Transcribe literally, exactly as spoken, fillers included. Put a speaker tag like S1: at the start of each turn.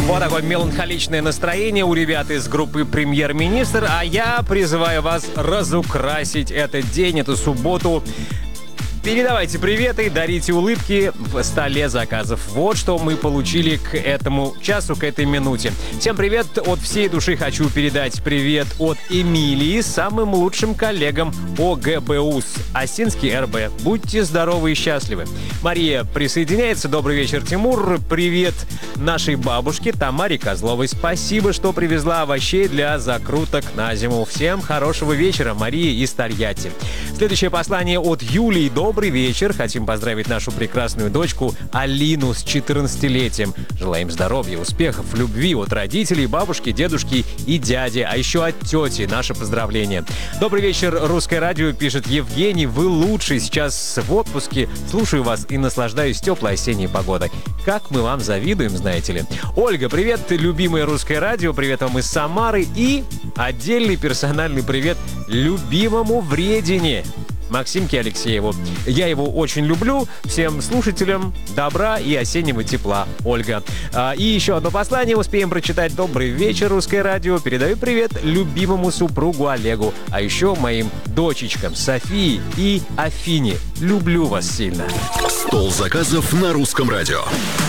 S1: Вот такое меланхоличное настроение у ребят из группы «Премьер-министр», а я призываю вас разукрасить этот день, эту субботу. Передавайте приветы, дарите улыбки в столе заказов. Вот что мы получили к этому часу, к этой минуте. Всем привет, от всей души хочу передать привет от Эмилии, самым лучшим коллегам ОГБУС, Осинский эр бэ. Будьте здоровы и счастливы. Мария присоединяется. Добрый вечер, Тимур. Привет нашей бабушке Тамаре Козловой. Спасибо, что привезла овощей для закруток на зиму. Всем хорошего вечера, Мария из Тольятти. Следующее послание от Юлии. Добрый вечер. Хотим поздравить нашу прекрасную дочку Алину с четырнадцатилетием. Желаем здоровья, успехов, любви от родителей, бабушки, дедушки и дяди, а еще от тети. Наше поздравление. Добрый вечер, Русское радио, пишет Евгений. Вы лучший, сейчас в отпуске. Слушаю вас и наслаждаюсь теплой осенней погодой. Как мы вам завидуем, знаете ли. Ольга, привет, любимое Русское радио. Привет вам из Самары. И отдельный персональный привет любимому Вредине, Максимке Алексееву. Я его очень люблю. Всем слушателям добра и осеннего тепла, Ольга. А, и еще одно послание успеем прочитать. Добрый вечер, Русское радио. Передаю привет любимому супругу Олегу, а еще моим дочечкам Софии и Афине. Люблю вас сильно.
S2: Стол заказов на Русском радио.